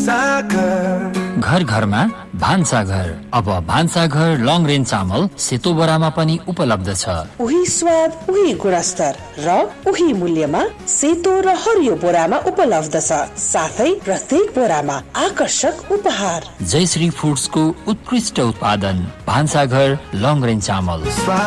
घर घरमा भान्साघर। अब भान्साघर लङ रेन्ज चामल सेतो बोरामा पनि उपलब्ध छ। उही स्वाद, उही गुणस्तर र उही मूल्यमा सेतो र हरियो बोरामा उपलब्ध छ। साथै प्रत्येक बोरामा आकर्षक उपहार। जयश्री फुड्सको उत्कृष्ट उत्पादन भान्साघर लङ रेन्ज चामल।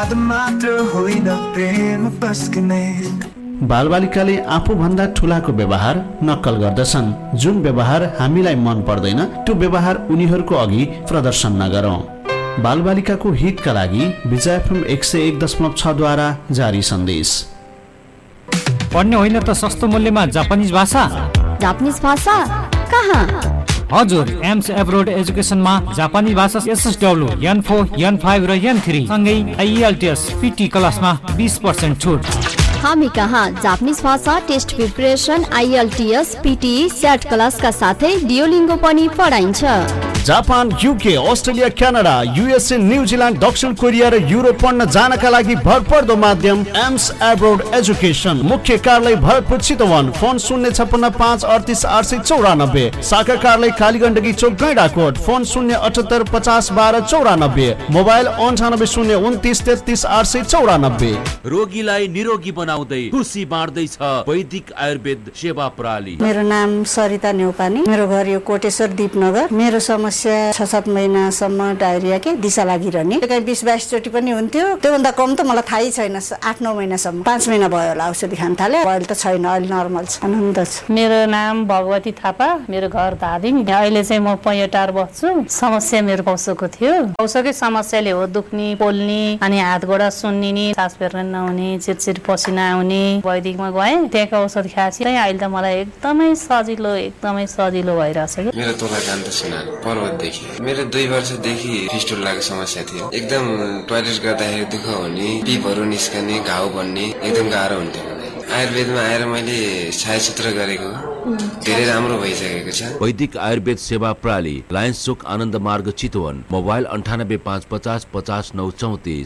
बालबालिकाले आफूभन्दा ठुलाको व्यवहार नक्कल गर्दछन्। जुन व्यवहार हामीलाई मन पर्दैन त्यो व्यवहार उनीहरूको अघि प्रदर्शन नगरौं। बालबालिकाको हितका लागि विजय FM 101.6 द्वारा जारी सन्देश। पढ्ने होइन त सस्तो मूल्यमा जापानिज भाषा। जापानिज भाषा कहाँ? हजुर, एम्स एब्रोड एजुकेसनमा जापानी भाषा SSW, N4, N5 र N3 सँगै IELTS PT क्लासमा 20% छुट। हामी कहाँ जापानिज भाषा test preparation, IELTS, PTE, SAT क्लासका साथै डियोलिङ्गो पनि पढाइन्छ। Japan, UK, Australia, Canada, USA, New Zealand, दक्षिण कोरिया र युरोप पढ्न जानका लागि भरपर्दो माध्यम एम्स एब्रोड एजुकेसन। मुख्य कार्यालय भरतपुर चितवन। फोन 056-38-894। शाखा कार्यालय कालीगण्डकी चोक गैंडाकोट। फोन 078-50-12-94। मोबाइल 98-029-33-894। रोगीलाई निरोगी बनाउँदै खुसी बाँड्दैछ वैदिक आयुर्वेद सेवा प्रणाली। मेरो नाम सरिता न्यौपानी। मेरो घर यो कोटेश्वर दीपनगर। मेरो समस्या 6-7 महिनासम्म डायरिया के दिशा लागिरहने, कहीँ 20-22 चोटि पनि हुन्थ्यो। त्योभन्दा कम त मलाई थाहै छैन। 8-9 महिनासम्म, 5 महिना भयो होला औषधि खान थाले। अहिले त छैन, अहिले नर्मल छ, आनन्द छ। मेरो नाम भगवती थापा। मेरो घर धादिङ। अहिले चाहिँ म पैटार बस्छु। समस्या मेरो पौसोको थियो। पौसोकै समस्याले हो दुख्ने, पोल्ने, अनि हात गोडा सुन्निने, सास फेर्न नहुने, चिरचिर पसिना आउने। वैदिकमा गएँ, त्यहाँको औषध खाएपछि अहिले त मलाई एकदमै सजिलो भइरहेछ। मेरो तोला कान्त सिन्हा पर्वतदेखि। मेरो 2 वर्षदेखि फिस्टुलाको समस्या थियो। एकदम टोयलेट गर्दाखेरि दुःख हुने, पिपहरू निस्कने, घाउ बन्ने, एकदम गाह्रो हुन्थ्यो। आयुर्वेदमा आएर मैले छायाचित्र गरेको धेरै राम्रो भइसकेको छ। वैदिक आयुर्वेद सेवा प्रणाली, लायन्स चोक, आनन्द मार्ग, चितवन। मोबाइल 98-550-934।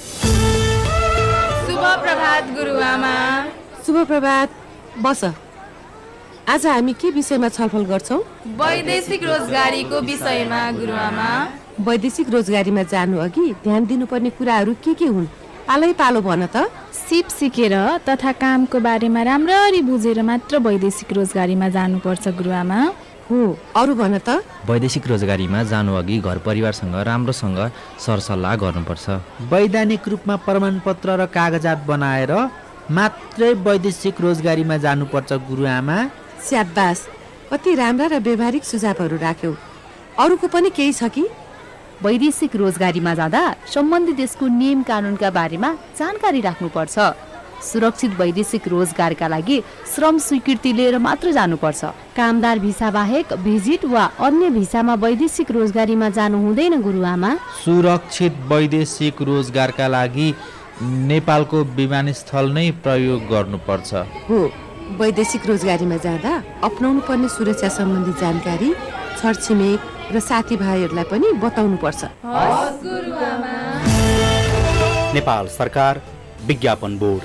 शुभ प्रभात गुरुआमा। शुभ प्रभात। बस, आज हामी के विषयमा छलफल गर्छौं? वैदेशिक रोजगारीको विषयमा गुरुआमा। वैदेशिक रोजगारीमा जानु अघि ध्यान दिनुपर्ने कुराहरू के हुन्? पालै पालो भन त। सिप सिकेर तथा कामको बारेमा राम्ररी बुझेर मात्र वैदेशिक रोजगारीमा जानुपर्छ गुरुआमा। हो, अरू भन त। वैदेशिक रोजगारीमा जानु अघि घर परिवारसँग राम्रोसँग सरसल्लाह गर्नुपर्छ। वैधानिक रूपमा प्रमाणपत्र र कागजात बनाएर मात्रै वैदेशिक रोजगारीमा जानुपर्छ गुरुआमा। स्याबास, कति राम्रा र व्यवहारिक सुझावहरू राख्यौ। अरूको पनि केही छ कि? वैदेशिक रोजगारीमा जाँदा सम्बन्धित देशको नियम कानुनका बारेमा जानकारी राख्नुपर्छ। सुरक्षित वैदेशिक रोजगारका लागि श्रम स्वीकृति लिएर मात्र जानुपर्छ। कामदार भिसा बाहेक भिजिट वा अन्य भिसामा वैदेशिक रोजगारीमा जानु हुँदैन गुरुआमा। सुरक्षित वैदेशिक रोजगारका लागि नेपालको विमानस्थल नै प्रयोग गर्नुपर्छ। हो, वैदेशिक रोजगारीमा जाँदा अपनाउनु पर्ने सुरक्षा सम्बन्धी जानकारी छरछिमेक र साथीभाइहरूलाई पनि बताउनु पर्छ। नेपाल सरकार विज्ञापन बोर्ड।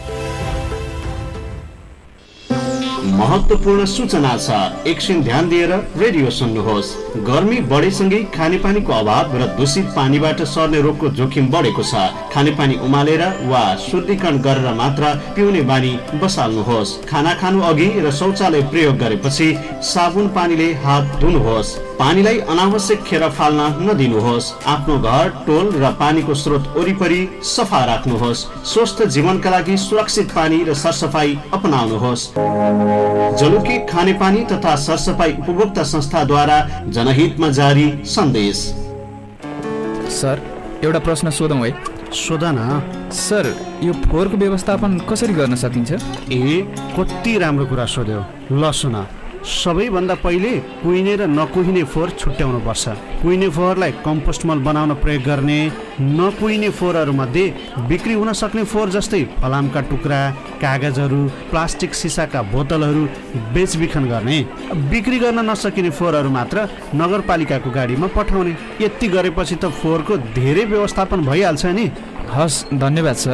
महत्त्वपूर्ण सूचना छ, एकछिन ध्यान दिएर रेडियो सुन्नुहोस्। गर्मी बढेसँगै खानेपानीको अभाव र दूषित पानीबाट सर्ने रोगको जोखिम बढेको छ। खानेपानी उमालेर वा शुद्धिकरण गरेर मात्र पिउने बानी बसाल्नुहोस्। खाना खानु अघि र शौचालय प्रयोग गरेपछि साबुन पानीले हात धुनुहोस्। पानीलाई अनावश्यक खेर फाल्न नदिनुहोस्। आफ्नो घर, टोल र पानीको स्रोत वरिपरि सफा राख्नुहोस्। स्वस्थ जीवनका लागि सुरक्षित पानी र सरसफाई अपनाउनुहोस्। जलुकी खानेपानी तथा सरसफाई उपभोक्ता संस्थाद्वारा जनहितमा जारी सन्देश। सर, एउटा प्रश्न सोधौँ है? सोध न। सर, यो फोहोरको व्यवस्थापन कसरी गर्न सकिन्छ? कति राम्रो कुरा सोध्यो। ल सुन, सबैभन्दा पहिले कुहिने र नकुहिने फोहोर छुट्याउनु पर्छ। कुहिने फोहोरलाई कम्पोस्ट मल बनाउन प्रयोग गर्ने। नकुहिने फोहोरहरू मध्ये बिक्री हुन सक्ने फोहोर जस्तै फलामका टुक्रा, कागजहरू, प्लास्टिक सिसाका बोतलहरू बेचबिखन गर्ने। बिक्री गर्न नसकिने फोहोरहरू मात्र नगरपालिकाको गाडीमा पठाउने। यति गरेपछि त फोहोरको धेरै व्यवस्थापन भइहाल्छ नि। हस्, धन्यवाद सर।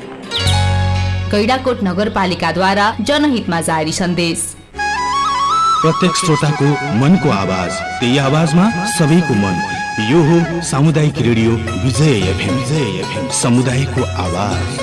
गैंडाकोट नगरपालिकाद्वारा जनहितमा जारी सन्देश। प्रत्येक श्रोताको मनको आवाज, त्यही आवाजमा सबैको मन। यो हो सामुदायिक रेडियो विजय एफएम, समुदायको आवाज।